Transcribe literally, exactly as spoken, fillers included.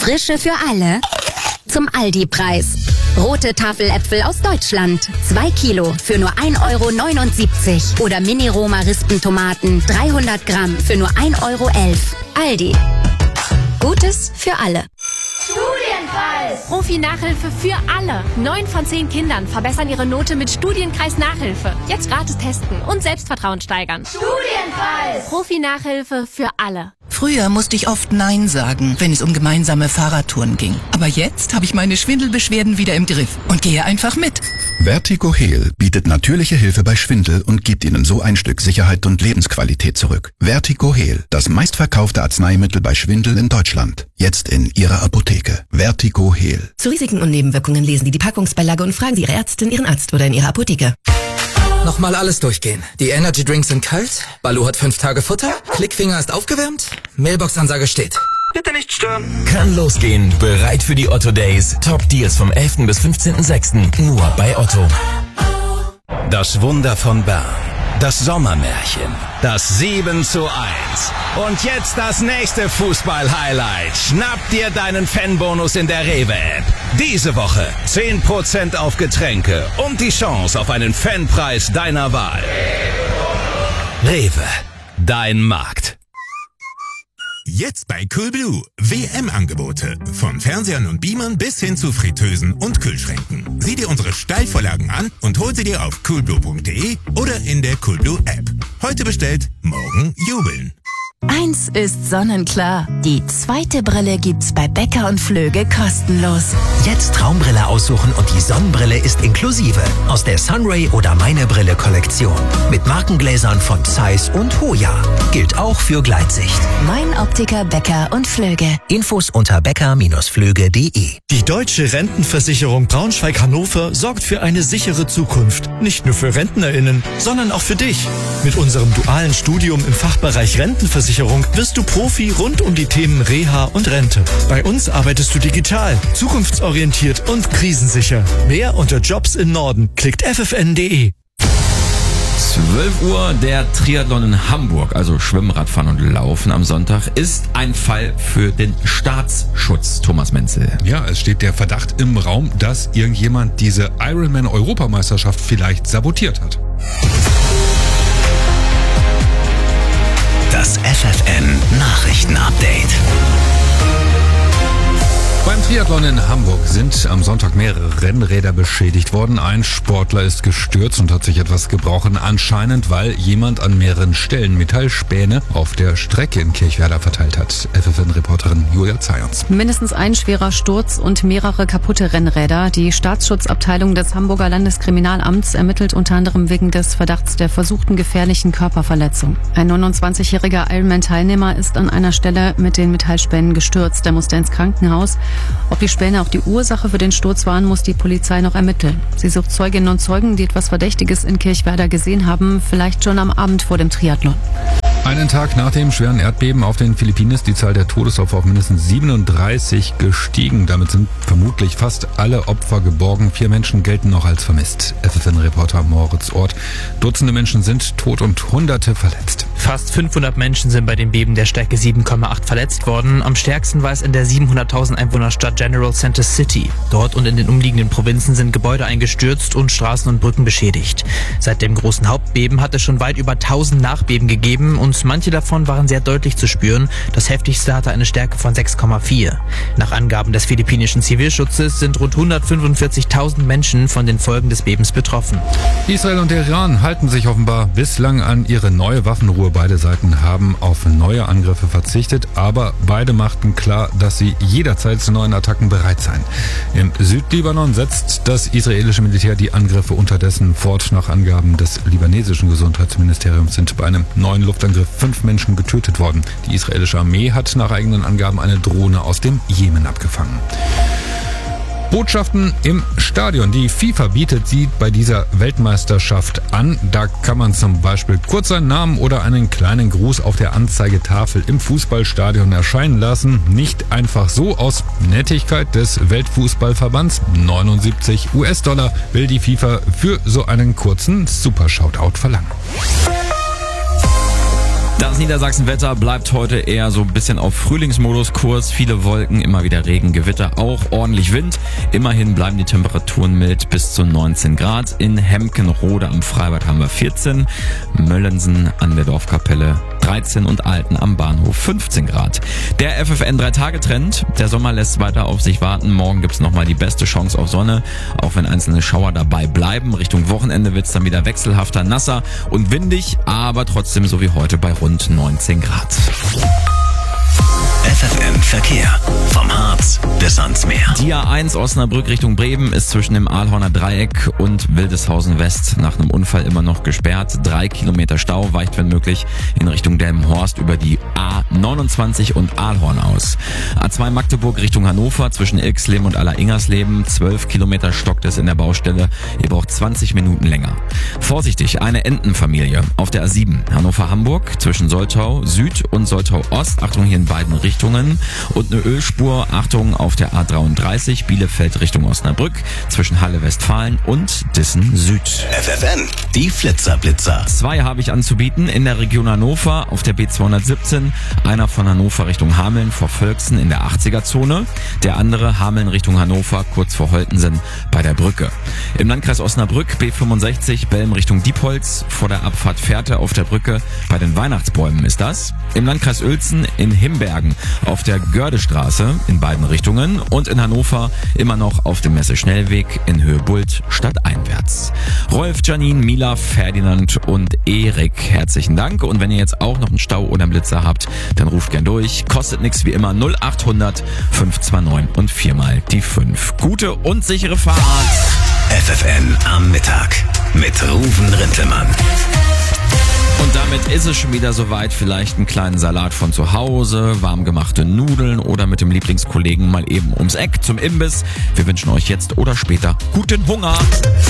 Frische für alle. Zum Aldi-Preis. Rote Tafeläpfel aus Deutschland. zwei Kilo für nur ein Euro neunundsiebzig. Oder Mini-Roma-Rispentomaten dreihundert Gramm für nur ein Euro elf. Aldi. Gutes für alle. Studienkreis! Profi-Nachhilfe für alle. Neun von zehn Kindern verbessern ihre Note mit Studienkreis-Nachhilfe. Jetzt gratis testen und Selbstvertrauen steigern. Studienkreis! Profi-Nachhilfe für alle. Früher musste ich oft Nein sagen, wenn es um gemeinsame Fahrradtouren ging. Aber jetzt habe ich meine Schwindelbeschwerden wieder im Griff und gehe einfach mit. Vertigo Heal bietet natürliche Hilfe bei Schwindel und gibt Ihnen so ein Stück Sicherheit und Lebensqualität zurück. Vertigo Heal, das meistverkaufte Arzneimittel bei Schwindel in Deutschland. Jetzt in Ihrer Apotheke. Vertigo Heal. Zu Risiken und Nebenwirkungen lesen Sie die Packungsbeilage und fragen Sie Ihre Ärztin, Ihren Arzt oder in Ihrer Apotheke. Nochmal alles durchgehen. Die Energy Drinks sind kalt, Balu hat fünf Tage Futter, Klickfinger ist aufgewärmt, Mailbox-Ansage steht. Bitte nicht stören. Kann losgehen. Bereit für die Otto Days. Top Deals vom elften bis fünfzehnten sechsten Nur bei Otto. Das Wunder von Bern. Das Sommermärchen. Das sieben zu eins. Und jetzt das nächste Fußball-Highlight. Schnapp dir deinen Fanbonus in der Rewe-App. Diese Woche zehn Prozent auf Getränke und die Chance auf einen Fanpreis deiner Wahl. Rewe. Dein Markt. Jetzt bei Coolblue. W M-Angebote. Von Fernsehern und Beamern bis hin zu Fritteusen und Kühlschränken. Sieh dir unsere Steilvorlagen an und hol sie dir auf coolblue punkt de oder in der Coolblue-App. Heute bestellt, morgen jubeln. Eins ist sonnenklar. Die zweite Brille gibt's bei Becker und Flöge kostenlos. Jetzt Traumbrille aussuchen und die Sonnenbrille ist inklusive. Aus der Sunray oder Meine Brille Kollektion. Mit Markengläsern von Zeiss und Hoya. Gilt auch für Gleitsicht. Mein Optiker Becker und Flöge. Infos unter becker Bindestrich flöge punkt de. Die Deutsche Rentenversicherung Braunschweig-Hannover sorgt für eine sichere Zukunft. Nicht nur für RentnerInnen, sondern auch für dich. Mit unserem dualen Studium im Fachbereich Rentenversicherung wirst du Profi rund um die Themen Reha und Rente. Bei uns arbeitest du digital, zukunftsorientiert und krisensicher. Mehr unter Jobs im Norden. Klickt f f n punkt de. zwölf Uhr, der Triathlon in Hamburg, also Schwimmen, Radfahren und Laufen am Sonntag, ist ein Fall für den Staatsschutz. Thomas Menzel. Ja, es steht der Verdacht im Raum, dass irgendjemand diese Ironman-Europameisterschaft vielleicht sabotiert hat. Das F F N Nachrichten-Update. Beim Triathlon in Hamburg sind am Sonntag mehrere Rennräder beschädigt worden. Ein Sportler ist gestürzt und hat sich etwas gebrochen, anscheinend weil jemand an mehreren Stellen Metallspäne auf der Strecke in Kirchwerder verteilt hat. F F N-Reporterin Julia Zayons. Mindestens ein schwerer Sturz und mehrere kaputte Rennräder. Die Staatsschutzabteilung des Hamburger Landeskriminalamts ermittelt unter anderem wegen des Verdachts der versuchten gefährlichen Körperverletzung. Ein neunundzwanzigjähriger Ironman-Teilnehmer ist an einer Stelle mit den Metallspänen gestürzt. Er musste ins Krankenhaus. Ob die Späne auch die Ursache für den Sturz waren, muss die Polizei noch ermitteln. Sie sucht Zeuginnen und Zeugen, die etwas Verdächtiges in Kirchwerder gesehen haben, vielleicht schon am Abend vor dem Triathlon. Einen Tag nach dem schweren Erdbeben auf den Philippinen ist die Zahl der Todesopfer auf mindestens siebenunddreißig gestiegen. Damit sind vermutlich fast alle Opfer geborgen. Vier Menschen gelten noch als vermisst. F F N-Reporter Moritz Ort. Dutzende Menschen sind tot und Hunderte verletzt. Fast fünfhundert Menschen sind bei dem Beben der Stärke sieben Komma acht verletzt worden. Am stärksten war es in der siebenhunderttausend Einwohnerstadt General Center City. Dort und in den umliegenden Provinzen sind Gebäude eingestürzt und Straßen und Brücken beschädigt. Seit dem großen Hauptbeben hat es schon weit über tausend Nachbeben gegeben und manche davon waren sehr deutlich zu spüren. Das heftigste hatte eine Stärke von sechs Komma vier. Nach Angaben des philippinischen Zivilschutzes sind rund hundertfünfundvierzigtausend Menschen von den Folgen des Bebens betroffen. Israel und der Iran halten sich offenbar bislang an ihre neue Waffenruhe. Beide Seiten haben auf neue Angriffe verzichtet, aber beide machten klar, dass sie jederzeit zu neuen Attacken bereit seien. Im Südlibanon setzt das israelische Militär die Angriffe unterdessen fort. Nach Angaben des libanesischen Gesundheitsministeriums sind bei einem neuen Luftangriff fünf Menschen getötet worden. Die israelische Armee hat nach eigenen Angaben eine Drohne aus dem Jemen abgefangen. Botschaften im Stadion. Die FIFA bietet sie bei dieser Weltmeisterschaft an. Da kann man zum Beispiel kurz seinen Namen oder einen kleinen Gruß auf der Anzeigetafel im Fußballstadion erscheinen lassen. Nicht einfach so. Aus Nettigkeit des Weltfußballverbands, neunundsiebzig US-Dollar, will die FIFA für so einen kurzen Super-Shoutout verlangen. Das Niedersachsenwetter bleibt heute eher so ein bisschen auf Frühlingsmodus-Kurs. Viele Wolken, immer wieder Regen, Gewitter, auch ordentlich Wind. Immerhin bleiben die Temperaturen mild bis zu neunzehn Grad. In Hemkenrode am Freibad haben wir vierzehn, Möllensen an der Dorfkapelle dreizehn und Alten am Bahnhof fünfzehn Grad. Der F F N drei Tage Trend. Der Sommer lässt weiter auf sich warten. Morgen gibt's nochmal die beste Chance auf Sonne, auch wenn einzelne Schauer dabei bleiben. Richtung Wochenende wird's dann wieder wechselhafter, nasser und windig, aber trotzdem so wie heute bei rund neunzehn Grad. F F N Verkehr. Vom Harz bis ans Meer. Die A eins Osnabrück Richtung Bremen ist zwischen dem Aalhorner Dreieck und Wildeshausen West nach einem Unfall immer noch gesperrt. Drei Kilometer Stau, weicht wenn möglich in Richtung Delmenhorst über die A neunundzwanzig und Aalhorn aus. A zwei Magdeburg Richtung Hannover zwischen Ilksleben und Aller-Ingersleben. Zwölf Kilometer stockt es in der Baustelle. Ihr braucht zwanzig Minuten länger. Vorsichtig, eine Entenfamilie auf der A sieben Hannover-Hamburg zwischen Soltau Süd und Soltau Ost. Achtung, hier in beiden Richtungen. Und eine Ölspur, Achtung, auf der A dreiunddreißig Bielefeld Richtung Osnabrück zwischen Halle-Westfalen und Dissen Süd. F F N, die Flitzerblitzer. Zwei habe ich anzubieten in der Region Hannover auf der B zweihundertsiebzehn. Einer von Hannover Richtung Hameln vor Völksen in der achtziger-Zone. Der andere Hameln Richtung Hannover kurz vor Holtensen bei der Brücke. Im Landkreis Osnabrück B fünfundsechzig Belm Richtung Diepholz vor der Abfahrt Fährte auf der Brücke bei den Weihnachtsbäumen ist das. Im Landkreis Uelzen in Himbergen auf der Gördestraße in beiden Richtungen und in Hannover immer noch auf dem Messe-Schnellweg in Höhe Bult stadteinwärts. Rolf, Janine, Mila, Ferdinand und Erik, herzlichen Dank. Und wenn ihr jetzt auch noch einen Stau oder einen Blitzer habt, dann ruft gern durch. Kostet nichts wie immer null achthundert fünf zwei neun und viermal die fünf. Gute und sichere Fahrt. F F N am Mittag mit Ruven Rintelmann. Und damit ist es schon wieder soweit. Vielleicht einen kleinen Salat von zu Hause, warm gemachte Nudeln oder mit dem Lieblingskollegen mal eben ums Eck zum Imbiss. Wir wünschen euch jetzt oder später guten Hunger.